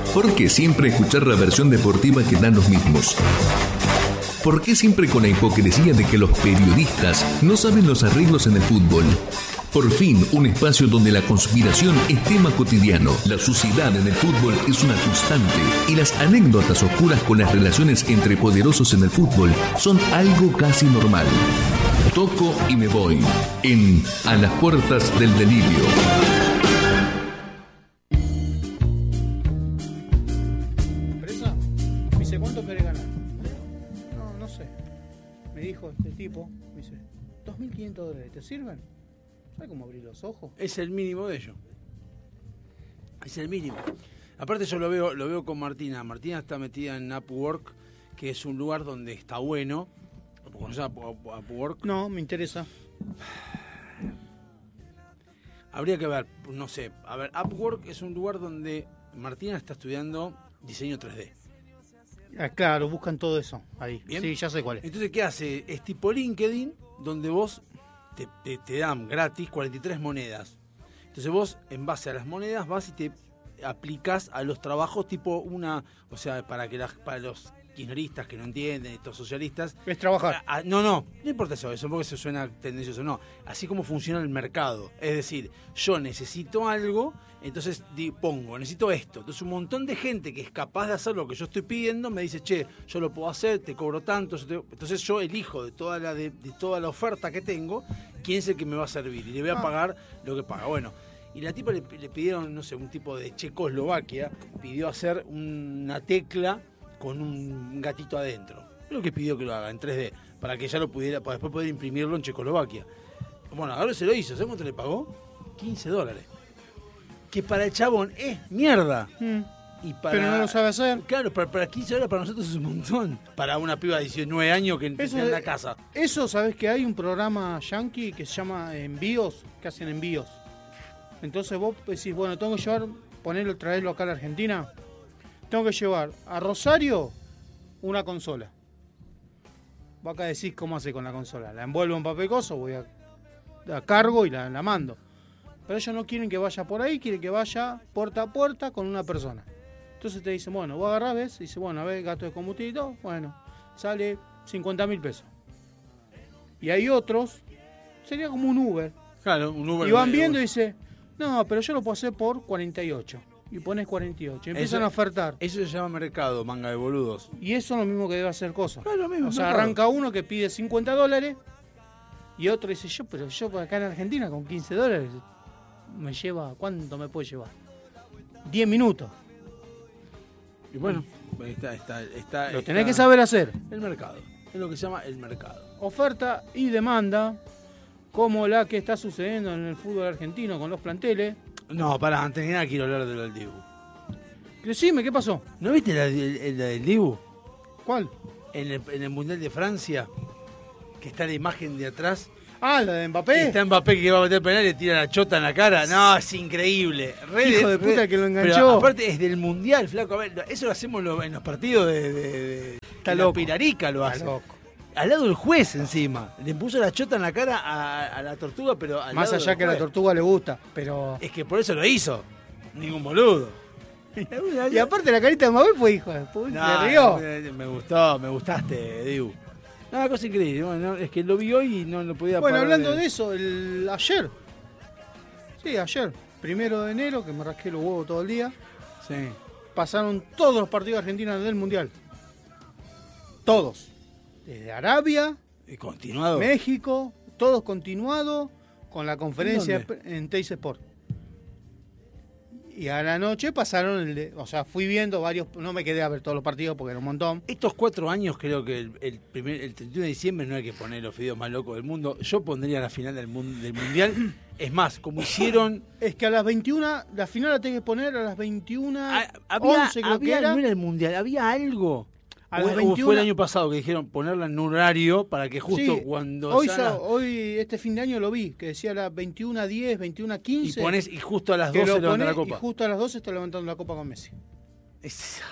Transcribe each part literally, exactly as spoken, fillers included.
¿Por qué siempre escuchar la versión deportiva que dan los mismos? ¿Por qué siempre con la hipocresía de que los periodistas no saben los arreglos en el fútbol? Por fin, un espacio donde la conspiración es tema cotidiano, la suciedad en el fútbol es una constante y las anécdotas oscuras con las relaciones entre poderosos en el fútbol son algo casi normal. Toco y me voy en A las puertas del delirio. ¿Empresa? Me dice, ¿cuánto querés ganar? No, no sé. Me dijo este tipo, me dice, dos mil quinientos dólares, ¿te sirven? ¿Sabes cómo abrir los ojos? Es el mínimo de ello. Es el mínimo. Aparte yo lo veo, lo veo con Martina. Martina está metida en Upwork, que es un lugar donde está bueno. ¿Conoces Upwork? No, me interesa. Habría que ver, no sé. A ver, Upwork es un lugar donde Martina está estudiando diseño tres D. Ah, claro, buscan todo eso ahí. ¿Bien? Sí, ya sé cuál es. Entonces, ¿qué hace? Es tipo LinkedIn, donde vos te, te, te dan gratis cuarenta y tres monedas. Entonces vos, en base a las monedas, vas y te aplicás a los trabajos tipo una... O sea, para que las, para los kirchneristas que no entienden, estos socialistas... Es trabajar. A, a, no, no, no importa eso, eso porque se suena tendencioso, no. Así como funciona el mercado. Es decir, yo necesito algo, entonces di, pongo, necesito esto. Entonces un montón de gente que es capaz de hacer lo que yo estoy pidiendo me dice, che, yo lo puedo hacer, te cobro tanto. Yo te... Entonces yo elijo de toda, la, de, de toda la oferta que tengo, quién es el que me va a servir. Y le voy a pagar lo que paga. Bueno, y la tipa le, le pidieron, no sé, un tipo de Checoslovaquia, pidió hacer una tecla con un gatito adentro. Es lo que pidió que lo haga en tres D, para que ya lo pudiera, para después poder imprimirlo en Checoslovaquia. Bueno, ahora se lo hizo, ¿sabes cuánto le pagó? quince dólares. Que para el chabón es mierda. Mm. Y para, Pero no lo sabe hacer. Claro, para, para quince dólares para nosotros es un montón. Para una piba de diecinueve años que Eso está en la de- casa. Eso, ¿sabes que hay un programa yankee que se llama Envíos, que hacen envíos? Entonces vos decís, bueno, tengo que llevar, ponerlo, traerlo acá a la Argentina. Tengo que llevar a Rosario una consola. Vos acá decís cómo hace con la consola. La envuelvo en papel coso, voy a, a cargo y la, la mando. Pero ellos no quieren que vaya por ahí, quieren que vaya puerta a puerta con una persona. Entonces te dicen, bueno, vos agarrás, ves, y dice, bueno, a ver, gasto de combustible y todo, bueno, sale cincuenta mil pesos. Y hay otros, sería como un Uber. Claro, un Uber. Y van de- viendo y dice, no, pero yo lo puedo hacer por cuarenta y ocho. Y pones cuarenta y ocho. Y empiezan Eso- a ofertar. Eso se llama mercado, manga de boludos. Y eso es lo mismo que debe hacer cosas. Claro, lo mismo, O sea, mercado. arranca uno que pide cincuenta dólares y otro dice, yo, pero yo acá en Argentina con quince dólares me lleva, ¿cuánto me puede llevar? diez minutos. Y bueno, está, está, está, Lo está- tenés que saber hacer. El mercado. Es lo que se llama el mercado. Oferta y demanda, como la que está sucediendo en el fútbol argentino con los planteles. No, pará, antes que nada quiero hablar de lo del Dibu. Decime, ¿qué pasó? ¿No viste la, el- la del Dibu? ¿Cuál? En el, en el Mundial de Francia, que está la imagen de atrás. Ah, la de Y Mbappé. está Mbappé que va a meter penal y le tira la chota en la cara. No, es increíble. Re Hijo de puta re- que lo Pero enganchó. aparte es del Mundial, flaco. A ver, eso lo hacemos lo- en los partidos de, de, de- Está de la loco. Pilarica lo Está hace. loco. Al lado del juez encima. Le puso la chota en la cara a, a la tortuga, pero al Más lado allá del que a la juez. tortuga le gusta, pero... Es que por eso lo hizo. Ningún boludo. Y aparte la carita de Mbappé fue hijo de puta, No, se rió. me, me gustó, me gustaste, Dibu. Una cosa increíble. Bueno, es que lo vi hoy y no lo podía Bueno, parar hablando de eso, el ayer, sí, ayer, primero de enero, que me rasqué los huevos todo el día, Sí. pasaron todos los partidos argentinos del Mundial. Todos. Desde Arabia, Y continuado. México, todos continuados con la conferencia ¿En dónde? en Teis Sport. Y a la noche pasaron, el de, o sea, fui viendo varios, no me quedé a ver todos los partidos porque era un montón. Estos cuatro años creo que el, el, primer, el treinta y uno de diciembre no hay que poner los videos más locos del mundo. Yo pondría la final del, mun- del Mundial. Es más, como hicieron... Es que a las veintiuna, la final la tenés que poner a las veintiuna, Ah, había, once creo había- que era. no era el Mundial, había algo. A O- las o veintiuna fue el año pasado que dijeron ponerla en un horario para que justo Sí, cuando... hoy, sean sa- las- hoy, este fin de año lo vi, que decía a las veintiuna diez, veintiuna y quince. pones y justo a las que doce lo levanta ponés la copa. Y justo a las doce está levantando la copa con Messi. Es-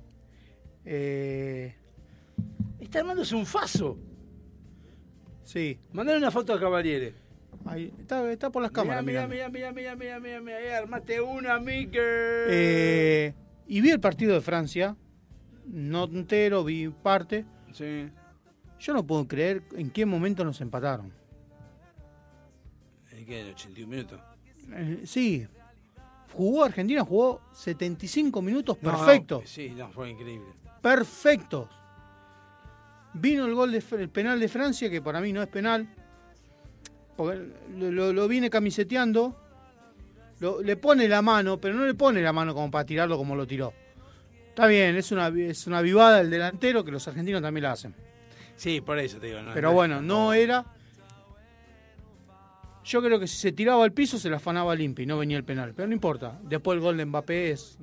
Eh, Está armándose un faso. sí, Mandale una foto a Cavaliere. ahí, está, está por las cámaras Mira, mirando. mira, mira, mira, mira, mira, mira, mira, armaste una, Mickey. Eh, Y vi el partido de Francia, no entero, vi parte. Sí. Yo no puedo creer en qué momento nos empataron. ¿En qué? ¿En ochenta y un minutos? Eh, sí. Jugó Argentina, jugó setenta y cinco minutos No, perfectos. no, sí, no, fue increíble. Perfectos. Vino el gol de, el penal de Francia, que para mí no es penal. Porque lo, lo, lo viene camiseteando. Lo, le pone la mano, pero no le pone la mano como para tirarlo como lo tiró. Está bien, es una, es una vivada del delantero que los argentinos también la hacen. Sí, por eso te digo. No, Pero no, bueno, no, no era... Yo creo que si se tiraba al piso se la afanaba limpia y no venía el penal. Pero no importa. Después el gol de Mbappé es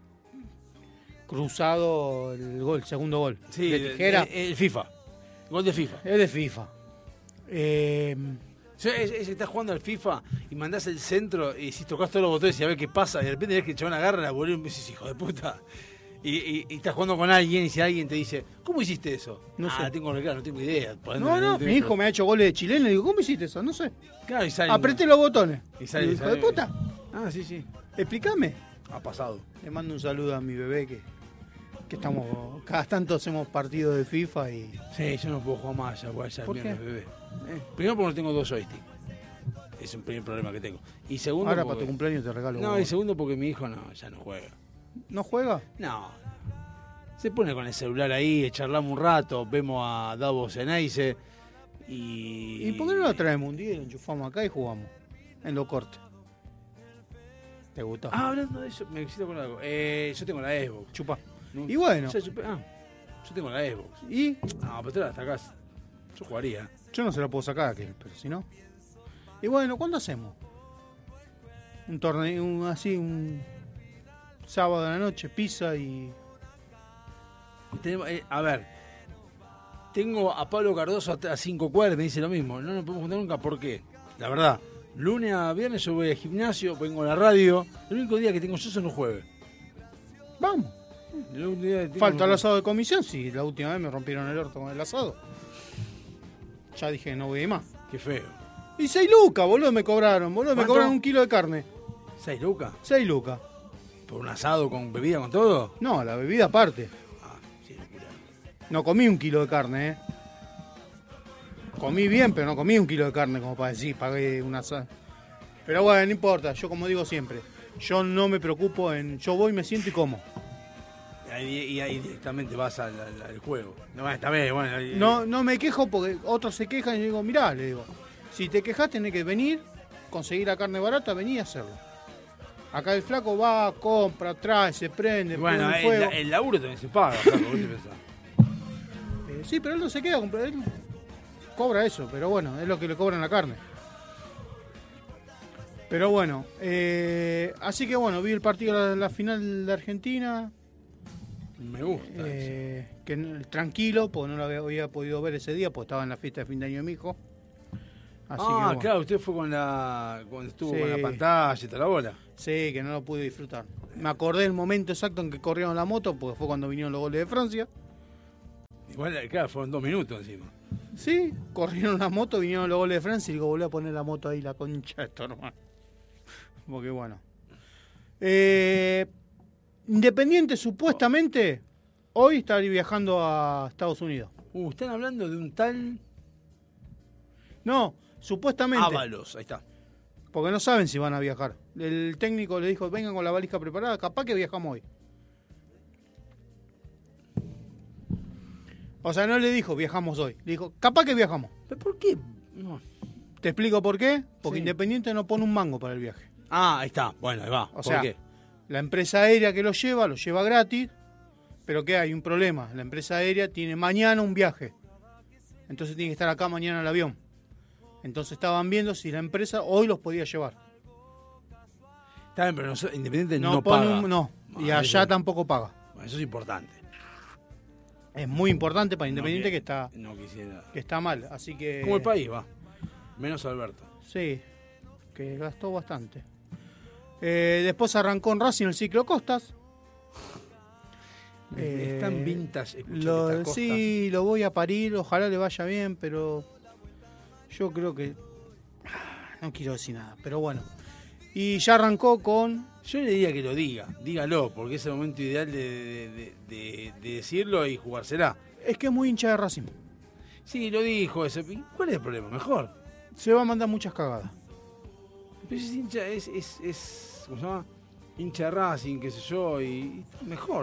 cruzado, el gol, el segundo gol. Sí, de tijera. El, el FIFA. Gol de FIFA. Es de FIFA. Eh, Sí, es, es, estás jugando al FIFA y mandás el centro y si tocas todos los botones y a ver qué pasa, y de repente ves que el chabón agarra la bola y dices, hijo de puta. Y, y, y estás jugando con alguien y si alguien te dice, ¿cómo hiciste eso? No ah, sé. tengo claro, no tengo idea. no, no, mi hijo me ha hecho goles de chileno y digo, ¿cómo hiciste eso? No sé. Claro, y sale. Apreté los botones. Y sale, Digo, hijo sale- de puta. Ah, sí, sí. Explícame. Ha pasado. Le mando un saludo a mi bebé que, que estamos, cada tanto hacemos partidos de FIFA y... Sí, yo no puedo jugar más allá, porque allá ¿Por el qué? mío no es bebé. Eh, primero porque no tengo dos joysticks. Es un primer problema que tengo. Y segundo Ahora porque... para tu cumpleaños te regalo. No, vos. y segundo porque mi hijo no, ya no juega. ¿No juega? No. Se pone con el celular ahí, charlamos un rato, vemos a Davos Eneise y... ¿Y por qué no lo traemos un día y lo enchufamos acá y jugamos? En lo corte. ¿Te gustó? Ah, hablando de eso, me necesito con algo. Eh, yo tengo la Xbox. Chupa. No- Y bueno. Ya chupé- ah, yo tengo la Xbox. Y Ah, pero tú la sacás. Yo jugaría. yo no se la puedo sacar, que- pero si no. Y bueno, ¿cuándo hacemos? Un torneo, un- así, un sábado de la noche, pizza y... Tenemos, eh, a ver, tengo a Pablo Cardoso a, a cinco cuadras, me dice lo mismo. No nos podemos juntar nunca, ¿por qué? La verdad, lunes a viernes yo voy al gimnasio, vengo a la radio. El único día que tengo yo son los jueves. Vamos. El único día que tengo- Falta el asado de comisión, sí, la última vez me rompieron el orto con el asado. Ya dije que no voy a ir más. Qué feo. Y seis lucas, boludo, me cobraron, boludo, me ¿Cuánto? cobraron un kilo de carne. ¿Seis lucas? Seis lucas. ¿Por un asado con bebida, con todo? No, la bebida aparte. Ah, sí, locura. No comí un kilo de carne, eh. Comí bien, pero no comí un kilo de carne como para decir, pagué una asado. Pero bueno, no importa, yo como digo siempre, yo no me preocupo en, yo voy, me siento y como. Y ahí, y ahí directamente vas al, al- al juego. No, está bien, bueno. ahí- No, no me quejo porque otros se quejan y yo digo, mirá, le digo, si te quejas tenés que venir, conseguir la carne barata, vení y hacerlo. Acá el flaco va, compra, trae, se prende, Bueno, prende el, fuego. el laburo también se paga, flaco, ¿vos te pensás? Eh, sí, pero él no se queda, compra- él cobra eso, pero bueno, es lo que le cobran la carne. Pero bueno, eh, así que bueno, vi el partido de la, la final de Argentina, Me gusta. eh, que n- tranquilo, porque no lo había, había podido ver ese día, porque estaba en la fiesta de fin de año de mi hijo. Así que, ah, bueno, claro, usted fue con la. Cuando estuvo Sí. con la pantalla y toda la bola. sí, que no lo pude disfrutar. Me acordé del momento exacto en que corrieron la moto, porque fue cuando vinieron los goles de Francia. Igual, claro, fueron dos minutos encima. Sí, corrieron la moto, vinieron los goles de Francia y digo, volví a poner la moto ahí, la concha de tu hermano. Porque bueno. Eh, Independiente supuestamente hoy estaría viajando a Estados Unidos. Uh, están hablando de un tal. No, supuestamente. Ábalos, ahí está. Porque no saben si van a viajar. El técnico le dijo, vengan con la valija preparada, capaz que viajamos hoy. O sea, no le dijo, viajamos hoy. Le dijo, capaz que viajamos. ¿Pero por qué? No. Te explico por qué. Porque Sí. Independiente no pone un mango para el viaje. Ah, ahí está. Bueno, ahí va. O ¿Por sea, qué? la empresa aérea que lo lleva, lo lleva gratis. Pero ¿qué hay? Un problema. La empresa aérea tiene mañana un viaje. Entonces tiene que estar acá mañana el avión. Entonces estaban viendo si la empresa hoy los podía llevar. Está bien, pero no- Independiente no, No, pone paga. un- no. Ah, Y allá eso- tampoco paga. Bueno, eso es importante. Es muy importante para Independiente No, que está No quisiera. que está mal. Así que. Como el país, va. Menos Alberto. Sí, que gastó bastante. Eh, después arrancó en Racing el ciclo Costas. Eh, es tan vintage escuchar Lo- estas cosas. sí, lo voy a parir, ojalá le vaya bien, pero yo creo que... ah, no quiero decir nada, pero bueno. Y ya arrancó con Yo le diría que lo diga, dígalo, porque es el momento ideal de, de, de, de, de decirlo y jugársela. Es que es muy hincha de Racing. Sí, lo dijo ese. ¿Cuál es el problema? Mejor. Se va a mandar muchas cagadas. Pero es hincha, es, es, es ¿cómo se llama? Hincha de Racing, qué sé yo, y, y mejor.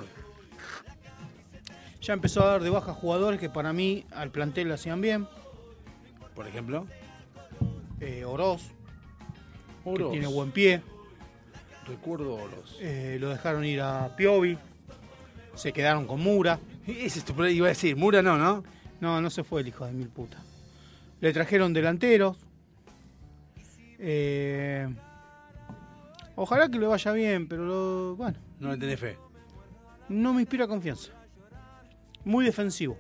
Ya empezó a dar de baja jugadores que para mí al plantel le hacían bien. Por ejemplo, Eh, Oroz, Oroz. que tiene buen pie. Recuerdo Oroz. Eh, lo dejaron ir a Piovi. Se quedaron con Mura. Ese es tu problema, iba a decir, Mura no, ¿no? No, no se fue el hijo de mil puta. Le trajeron delanteros. Eh, ojalá que le vaya bien, pero lo- bueno, No le tenés fe. no me inspira confianza. Muy defensivo.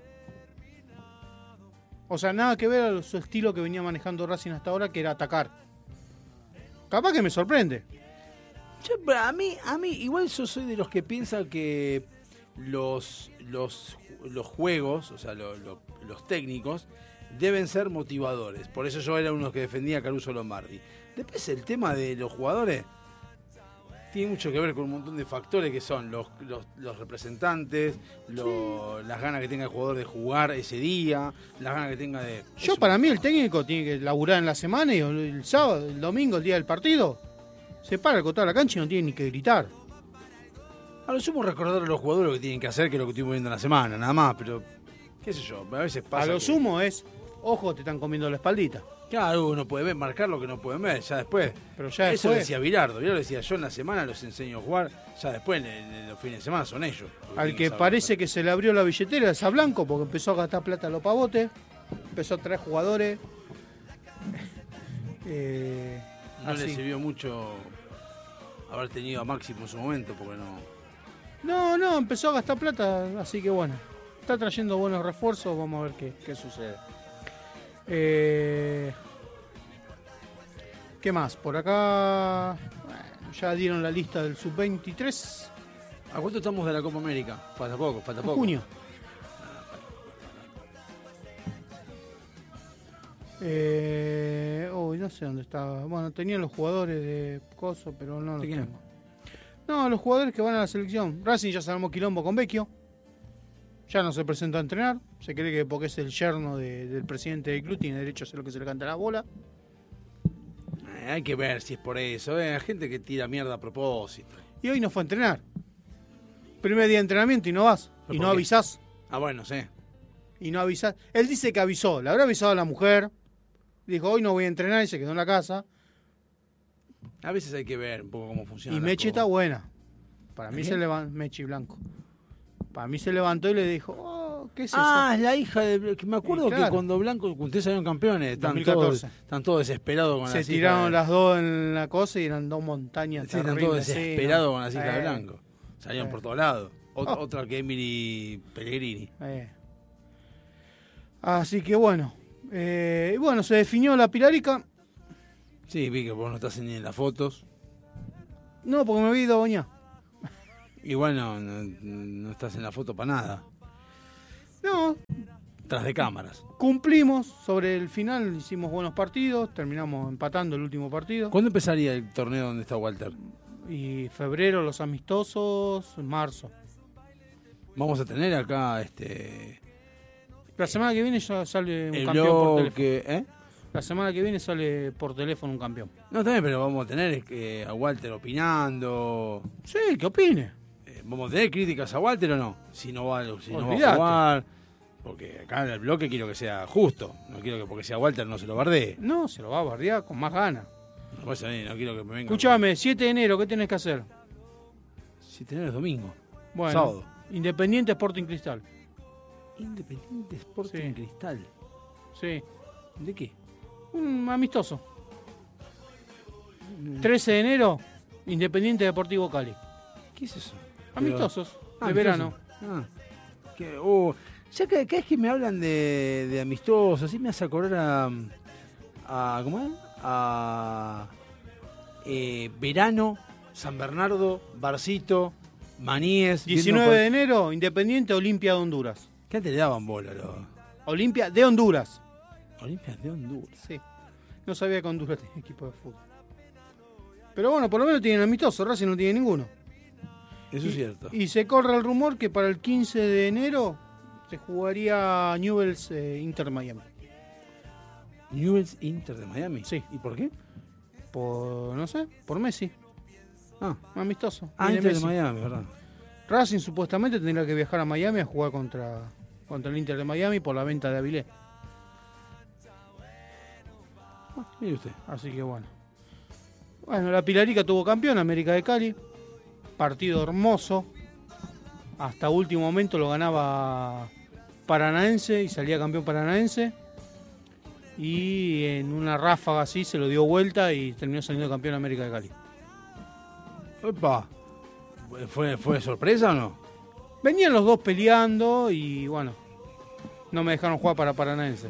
O sea, nada que ver a su estilo que venía manejando Racing hasta ahora, que era atacar. Capaz que me sorprende. Yo, pero a mí, a mí, igual yo soy de los que piensan que los, los, los juegos, o sea, lo- lo- los técnicos, deben ser motivadores. Por eso yo era uno que defendía a Caruso Lombardi. Después el tema de los jugadores tiene mucho que ver con un montón de factores que son los, los, los representantes, lo- las ganas que tenga el jugador de jugar ese día, las ganas que tenga de... Yo es para un- mí el técnico tiene que laburar en la semana y el sábado, el domingo, el día del partido, se para al costado de la cancha y no tiene ni que gritar. A lo sumo recordar a los jugadores lo que tienen que hacer, que es lo que estuvimos viendo en la semana, nada más, pero qué sé yo, a veces pasa A lo que- sumo es, ojo, te están comiendo la espaldita. Claro, uno puede ver, marcar lo que no pueden ver, ya después. Pero ya Eso después, decía Bilardo, Bilardo decía, yo en la semana los enseño a jugar, ya después en, en los fines de semana son ellos. los al tienen que saber parece hacer. que se le abrió la billetera es a Blanco, porque empezó a gastar plata a los pavotes, empezó a traer jugadores. Eh, No le así. sirvió mucho haber tenido a Máximo en su momento, porque no... No, no, empezó a gastar plata, así que bueno, está trayendo buenos refuerzos, vamos a ver qué, qué sucede. Eh, ¿Qué más? Por acá bueno, ya dieron la lista del sub veintitrés ¿A cuánto estamos de la Copa América? Falta poco, falta en poco. junio. Eh, uy, no sé dónde estaba. Bueno, tenían los jugadores de Coso, pero no los ¿De quién? tengo. No, los jugadores que van a la selección. Racing ya se armó quilombo con Vecchio. Ya no se presentó a entrenar. Se cree que porque es el yerno de- del presidente del club tiene derecho a hacer lo que se le canta la bola. Eh, hay que ver si es por eso, eh, hay gente que tira mierda a propósito. Y hoy no fue a entrenar. Primer día de entrenamiento y no vas. ¿Pero Y por no qué? avisás. Ah, bueno, sí. Y no avisás. Él dice que avisó. Le habrá avisado a la mujer. Dijo, hoy no voy a entrenar y se quedó en la casa. A veces hay que ver un poco cómo funciona. Y la Mechi cosa. está buena. Para mí ¿Quién? se levantó, Mechi Blanco. Para mí se levantó y le dijo, oh, ¿qué es eso? Ah, es la hija de... que me acuerdo Sí, claro. que cuando Blanco, ustedes salieron campeones, están dos mil catorce. todos, están todos desesperados con Se las tiraron hijas de- las dos en la cosa y eran dos montañas. Sí, están terribles, todos sí, desesperados ¿no? con las hijas de Eh, Blanco. Salieron Eh. por todos lados. Ot- Oh. Otra que Emily Pellegrini. eh. Así que bueno. Eh, y bueno, se definió la Pilarica. Sí, vi que vos no estás ni en las fotos. No, porque me había ido a bañar. Igual no, no, no estás en la foto para nada. No, Tras de cámaras. cumplimos sobre el final, hicimos buenos partidos, terminamos empatando el último partido. ¿Cuándo empezaría el torneo donde está Walter? Y febrero los amistosos, marzo. Vamos a tener acá este La semana que viene ya sale un el campeón por teléfono. bloque, ¿eh? La semana que viene sale por teléfono un campeón. No, también, pero vamos a tener eh, a Walter opinando. Sí, ¿qué opine? Eh, ¿Vamos a tener críticas a Walter o no? Si no va, si no va a Olvídate. jugar. Porque acá en el bloque quiero que sea justo. No quiero que porque sea Walter no se lo bardee. No, se lo va a bardear con más ganas. No, pues, eh, no quiero que me venga. Escuchame, siete de enero, ¿qué tenés que hacer? Si tenés domingo. Bueno, Sábado. Independiente Sporting Cristal. Independiente Sporting Sí. Cristal. Sí, ¿De qué? un amistoso. trece de enero, Independiente Deportivo Cali. ¿Qué es eso? Amistosos, Ah, de verano. Ah, que, oh, ya que cada vez que me hablan de, de amistosos, así me hace acordar a, a ¿cómo es? A eh, Verano, San Bernardo, Barcito, Maníes. diecinueve de enero, Independiente Olimpia de Honduras. ¿Qué antes le daban bola los Olimpia de Honduras. Olimpias de Honduras? Sí. No sabía que Honduras tenía equipo de fútbol. Pero bueno, por lo menos tienen amistoso, Racing no tiene ninguno. Eso y, es cierto. Y se corre el rumor que para el quince de enero se jugaría Newell's eh, Inter Miami. ¿Newell's Inter de Miami? Sí. ¿Y por qué? Por, no sé, por Messi. Ah, Amistoso. ah Viene Inter Messi. de Miami, ¿verdad? Racing supuestamente tendrá que viajar a Miami a jugar contra, contra el Inter de Miami por la venta de Avilés. Ah, mire usted. Así que bueno. Bueno, la Pilarica tuvo campeón, América de Cali. Partido hermoso. Hasta último momento lo ganaba Paranaense y salía campeón Paranaense. Y en una ráfaga así se lo dio vuelta y terminó saliendo campeón América de Cali. Opa. ¿Fue, ¿Fue sorpresa o no? Venían los dos peleando y bueno, no me dejaron jugar para Paranaense.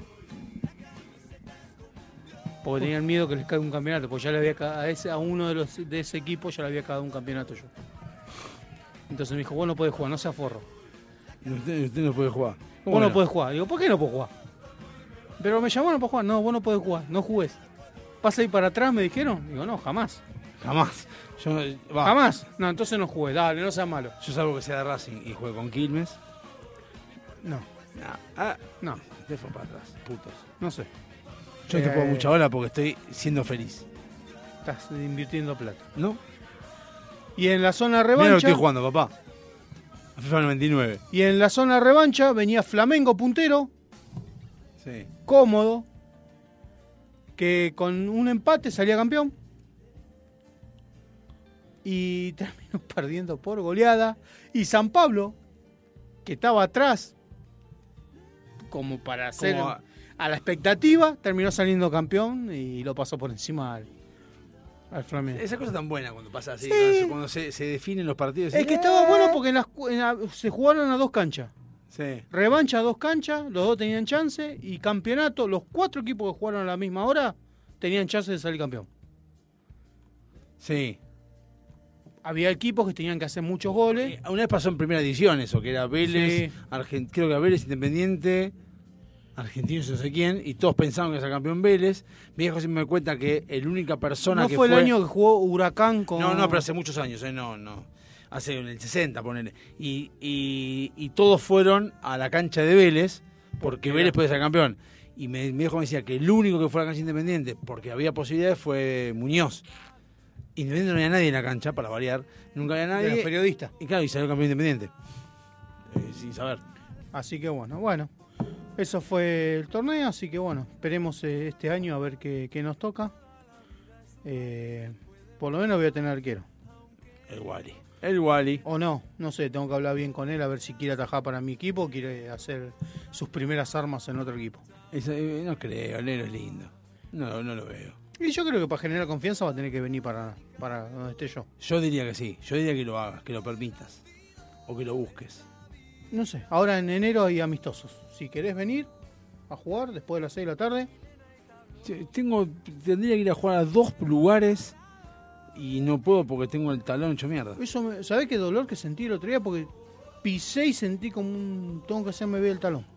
Porque tenían miedo que les caiga un campeonato, porque ya le había ca- a, ese, a uno de los de ese equipo ya le había caído un campeonato yo. Entonces me dijo, vos no podés jugar, no seas forro. Usted, usted no puede jugar. Vos no podés jugar. Digo, ¿por qué no puedo jugar? Pero me llamaron para jugar. No, vos no podés jugar, no jugués. Pasa ahí para atrás, me dijeron. Digo, no, jamás. Jamás. Yo, va. Jamás. No, entonces no jugué. Dale, no seas malo. Yo salvo que sea de Racing y juegue con Quilmes. No, Ah, ah, no, usted fue para atrás, putos. no sé. Yo no te Eh, pongo mucha bola porque estoy siendo feliz. Estás invirtiendo plata. ¿No? Y en la zona Mira lo que revancha. estoy jugando, papá. A FIFA noventa y nueve. Y en la zona revancha venía Flamengo puntero, Sí. cómodo, que con un empate salía campeón. Y terminó perdiendo por goleada. Y San Pablo, que estaba atrás, como para hacer Como- a la expectativa, terminó saliendo campeón y lo pasó por encima al, al Flamengo. Esa cosa tan buena cuando pasa así, Sí. cuando, cuando se, se definen los partidos. Es y- que estaba bueno porque en las cu- en la- se jugaron a dos canchas. Sí. Revancha a dos canchas, los dos tenían chance. Y campeonato, los cuatro equipos que jugaron a la misma hora tenían chance de salir campeón. Sí. Había equipos que tenían que hacer muchos goles. Eh, Una vez pasó en primera edición eso, que era Vélez, Sí. Argen- creo que era Vélez Independiente, Argentinos no sé quién, y todos pensaban que era campeón Vélez. Mi viejo siempre me cuenta que la única persona ¿No que fue fue... el año que jugó Huracán con...? No, no, pero hace muchos años, eh, no, no. Hace en el sesenta, ponele. Y, y, y todos fueron a la cancha de Vélez, porque Mirá. Vélez puede ser campeón. Y me, mi viejo me decía que el único que fue a la cancha Independiente, porque había posibilidades, fue Muñoz. Independiente no había nadie en la cancha, para variar. Nunca había de los nadie. periodistas. Y claro, y salió campeón Independiente. Eh, sin saber. Así que bueno, bueno. Eso fue el torneo, así que bueno, esperemos eh, este año a ver qué, qué nos toca. Eh, por lo menos voy a tener arquero. El Wally. El Wally. O no, no sé, tengo que hablar bien con él a ver si quiere atajar para mi equipo o quiere hacer sus primeras armas en otro equipo. Eso, eh, no creo, el negro es lindo. No, no lo veo. Y yo creo que para generar confianza va a tener que venir para, para donde esté yo. Yo diría que sí. Yo diría que lo hagas, que lo permitas. O que lo busques. No sé, ahora en enero hay amistosos. Si querés venir a jugar después de las seis de la tarde, Sí, Tengo, tendría que ir a jugar a dos lugares y no puedo porque tengo el talón hecho mierda. eso me, ¿sabés qué dolor que sentí el otro día? Porque pisé y sentí como un... tengo que hacerme ver el talón.